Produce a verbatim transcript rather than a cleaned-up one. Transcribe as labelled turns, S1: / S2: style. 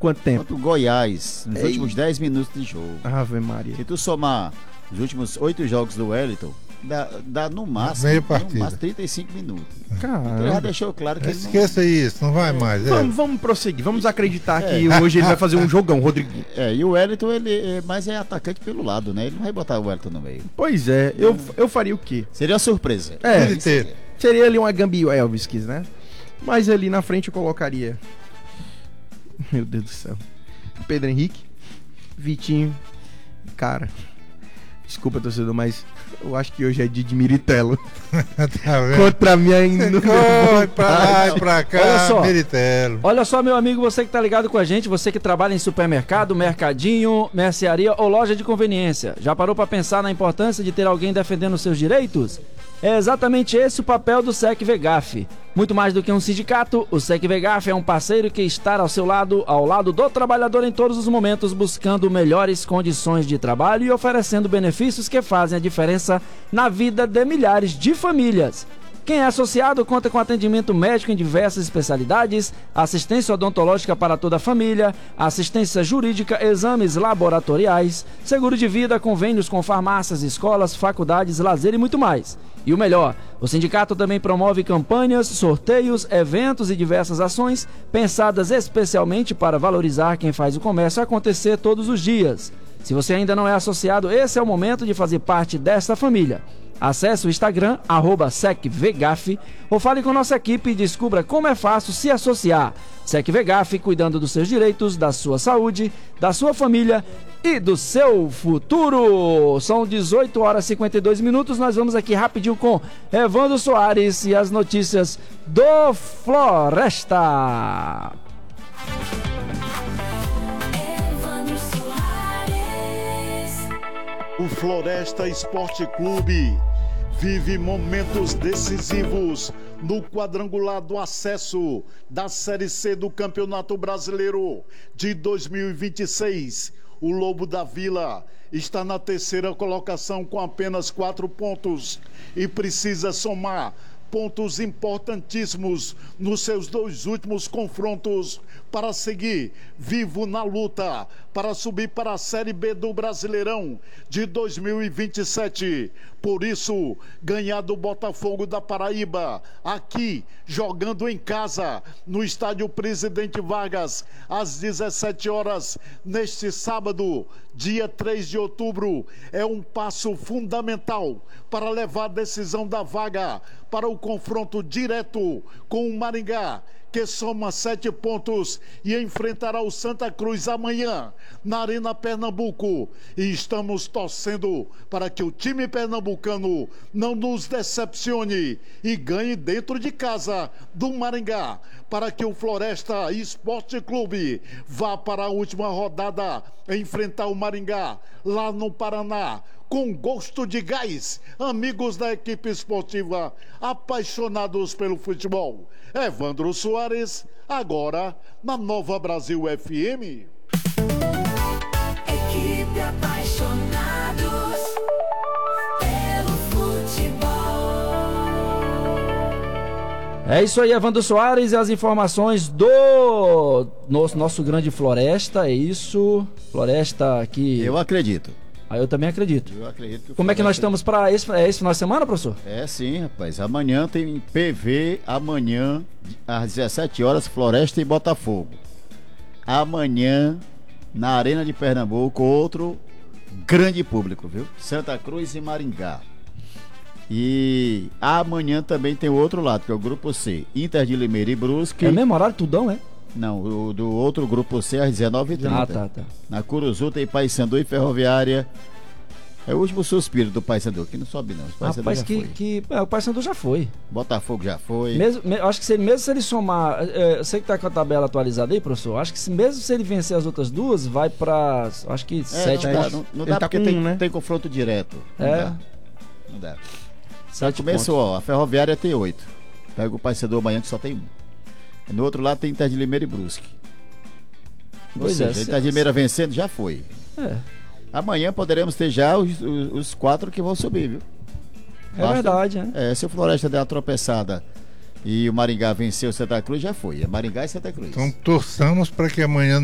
S1: quanto tempo?
S2: Contra o Goiás, nos
S1: Ei.
S2: últimos dez minutos de jogo.
S1: Ave Maria.
S2: Se tu somar os últimos oito jogos do Wellington, dá, dá no máximo,
S3: Meia
S2: no
S3: partida.
S2: máximo trinta e cinco minutos. Ele já
S1: Caramba.
S2: deixou claro que ele não...
S3: Esqueça isso, não vai mais. É.
S1: Vamos, vamos prosseguir, vamos acreditar que hoje ele vai fazer um jogão, Rodrigo.
S2: É, e o Wellington, ele é, mas é atacante pelo lado, né? Ele não vai botar o Wellington no meio.
S1: Pois é, eu, eu faria o quê?
S2: Seria uma surpresa.
S1: É,
S3: Ele ter.
S1: seria ali uma Gambi Elvis, né? Mas ali na frente eu colocaria... Meu Deus do céu. Pedro Henrique, Vitinho, cara... Desculpa, torcedor, mas eu acho que hoje é dia de Miritelo.
S3: Tá vendo?
S1: Contra a minha inúmera
S3: Corre pra lá e
S1: vontade.
S3: pra cá,
S4: Olha só.
S3: Meritelo.
S4: Olha só, meu amigo, você que tá ligado com a gente, você que trabalha em supermercado, mercadinho, mercearia ou loja de conveniência. Já parou pra pensar na importância de ter alguém defendendo os seus direitos? É exatamente esse o papel do SecVegaf. Muito mais do que um sindicato, o SecVegaf é um parceiro que está ao seu lado, ao lado do trabalhador em todos os momentos, buscando melhores condições de trabalho e oferecendo benefícios que fazem a diferença na vida de milhares de famílias. Quem é associado conta com atendimento médico em diversas especialidades, assistência odontológica para toda a família, assistência jurídica, exames laboratoriais, seguro de vida, convênios com farmácias, escolas, faculdades, lazer e muito mais. E o melhor, o sindicato também promove campanhas, sorteios, eventos e diversas ações pensadas especialmente para valorizar quem faz o comércio acontecer todos os dias. Se você ainda não é associado, esse é o momento de fazer parte desta família. Acesse o Instagram, arroba SecVegaf, ou fale com nossa equipe e descubra como é fácil se associar. SecVegaf, cuidando dos seus direitos, da sua saúde, da sua família e do seu futuro. São dezoito horas e cinquenta e dois minutos, nós vamos aqui rapidinho com Evandro Soares e as notícias do Floresta.
S5: O Floresta Esporte Clube vive momentos decisivos no quadrangular do acesso da Série C do Campeonato Brasileiro de dois mil e vinte e seis. O Lobo da Vila está na terceira colocação com apenas quatro pontos e precisa somar pontos importantíssimos nos seus dois últimos confrontos para seguir vivo na luta para subir para a Série B do Brasileirão de dois mil e vinte e sete. Por isso, ganhar do Botafogo da Paraíba, aqui, jogando em casa, no estádio Presidente Vargas, às dezessete horas, neste sábado, dia três de outubro, é um passo fundamental para levar a decisão da vaga para o confronto direto com o Maringá, que soma sete pontos e enfrentará o Santa Cruz amanhã na Arena Pernambuco. E estamos torcendo para que o time pernambucano não nos decepcione e ganhe dentro de casa do Maringá, para que o Floresta Esporte Clube vá para a última rodada enfrentar o Maringá lá no Paraná, com gosto de gás. Amigos da equipe esportiva, apaixonados pelo futebol. Evandro Soares, agora na Nova Brasil F M.
S6: Equipe apaixonados pelo futebol.
S4: É isso aí, Evandro Soares, e as informações do nosso, nosso grande Floresta, é isso. Floresta aqui.
S2: Eu acredito.
S4: Ah, eu também acredito.
S2: Eu acredito que o
S4: Como é que nós
S2: Floresta-
S4: estamos para esse, é esse final de semana, professor?
S2: É sim, rapaz. Amanhã tem P V, amanhã, às dezessete horas, Floresta e Botafogo. Amanhã, na Arena de Pernambuco, outro grande público, viu? Santa Cruz e Maringá. E amanhã também tem o outro lado, que é o Grupo C. Inter de Limeira e Brusque.
S4: É mesmo horário, tudão, é?
S2: Não, o do outro Grupo C às dezenove e trinta.
S4: Ah, tá, tá.
S2: Na Curuzu tem Paysandu e Ferroviária. É o último suspiro do Paysandu, que não sobe não. O Paysandu
S4: Rapaz,
S2: já
S4: que,
S2: foi.
S4: que é, o Paysandu já foi.
S2: Botafogo já foi.
S4: Mesmo, me- acho que se, mesmo se ele somar, é, eu sei que tá com a tabela atualizada aí, professor. Acho que se, mesmo se ele vencer as outras duas, vai pra, acho que
S2: É,
S4: sete
S2: não dá,
S4: pontos.
S2: não, não
S1: Ele
S2: dá
S1: tá
S2: porque
S1: com
S2: tem,
S1: um, né?
S2: tem confronto direto. Não
S4: É.
S2: dá. Não dá.
S4: Sete
S2: Começou, ó, a Ferroviária tem oito. Pega o Paysandu amanhã que só tem um. No outro lado tem Inter de Limeira e Brusque. Ou
S4: Pois é,
S2: seja,
S4: se-
S2: Inter de Limeira vencendo já foi.
S4: É,
S2: Amanhã poderemos ter já os, os, os quatro que vão subir, viu?
S4: é
S2: Basta-
S4: verdade, né?
S2: É, se o Floresta der uma tropeçada e o Maringá venceu o Santa Cruz, já foi. É Maringá e Santa Cruz.
S3: Então torçamos para que amanhã